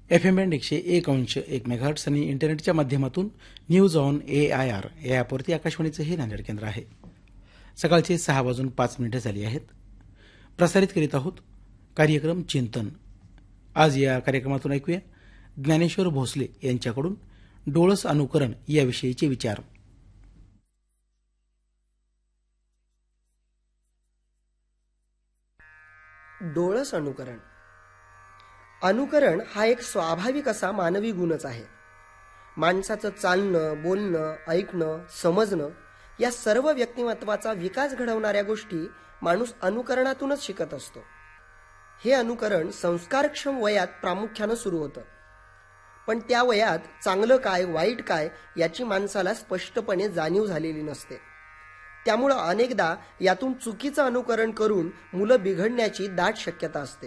FM band 101.1 megahertz आणि इंटरनेटच्या माध्यमातून न्यूज ऑन AIR या ॲपवरती आकाशवाणीचं हे नांदेड केंद्र आहे. सकाळचे 6:05 झाली आहेत. प्रसारित करीत आहोत कार्यक्रम चिंतन. आज या कार्यक्रमातून ऐकूया ज्ञानेश्वर भोसले यांच्याकडून डोळस अनुकरण याविषयीचे विचार. डोळस अनुकरण. अनुकरण हा एक स्वाभाविक असा मानवी गुणच आहे. माणसाचं चालणं, बोलणं, ऐकणं, समजणं या सर्व व्यक्तिमत्वाचा विकास घडवणाऱ्या गोष्टी माणूस अनुकरणातूनच शिकत असतो. हे अनुकरण संस्कारक्षम वयात प्रामुख्यानं सुरू होतं. पण त्या वयात चांगलं काय वाईट काय याची माणसाला स्पष्टपणे जाणीव झालेली नसते. त्यामुळं अनेकदा यातून चुकीचं अनुकरण करून मुलं बिघडण्याची दाट शक्यता असते.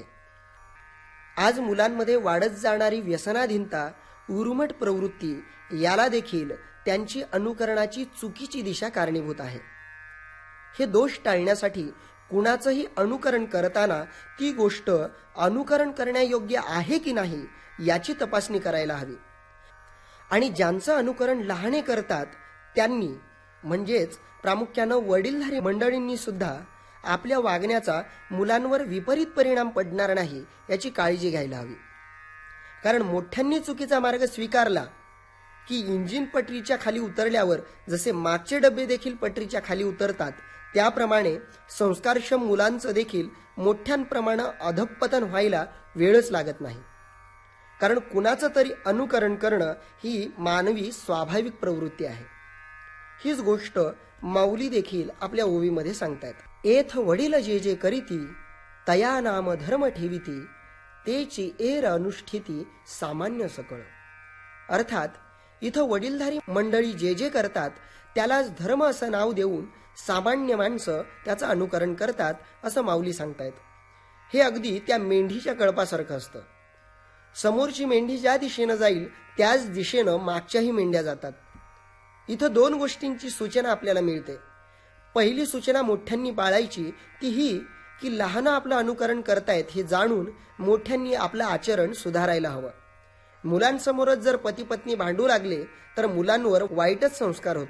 आज मुलांमध्ये वाढत जाणारी व्यसनाधीनता, उर्मट प्रवृत्ती याला देखील त्यांची अनुकरणाची चुकीची दिशा कारणीभूत आहे. हे दोष टाळण्यासाठी कुणाचंही अनुकरण करताना ती गोष्ट अनुकरण करण्यायोग्य आहे की नाही याची तपासणी करायला हवी. आणि ज्यांचं अनुकरण लहाने करतात त्यांनी म्हणजेच प्रामुख्यानं वडीलधारी मंडळींनी सुद्धा आपल्या वागण्याचा मुलांवर विपरीत परिणाम पडणार नाही याची काळजी घ्यायला हवी. कारण मोठ्यांनी चुकीचा मार्ग स्वीकारला की इंजिन पटरीच्या खाली उतरल्यावर जसे मागचे डबे देखील पटरीच्या खाली उतरतात त्याप्रमाणे संस्कारक्षम मुलांचं देखील मोठ्यांप्रमाणे अधःपतन व्हायला वेळच लागत नाही. कारण कुणाचं तरी अनुकरण करणं ही मानवी स्वाभाविक प्रवृत्ती आहे. हीच गोष्ट माऊली देखील आपल्या ओवीमध्ये सांगतायत. एथ वडील जे जे करीती तया नाम धर्म ठेविती तेची एर अनुष्ठिती सामान्य सकळ. अर्थात इथं वडीलधारी मंडळी जे जे करतात त्यालाच धर्म असं नाव देऊन सामान्य माणसं त्याचं अनुकरण करतात असं माऊली सांगतायत. हे अगदी त्या मेंढीच्या कळपासारखं असतं. समोरची मेंढी ज्या दिशेनं जाईल त्याच दिशेनं मागच्याही मेंढ्या जातात. इथं दोन गोष्टींची सूचना आपल्याला मिळते. पहिली सूचना मोठ्यांनी पाळायची ती ही की लहान आपलं अनुकरण करतायत हे जाणून मोठ्यांनी आपलं आचरण सुधारायला हवं. मुलांसमोरच जर पती पत्नी भांडू लागले तर मुलांवर वाईटच संस्कार होतात.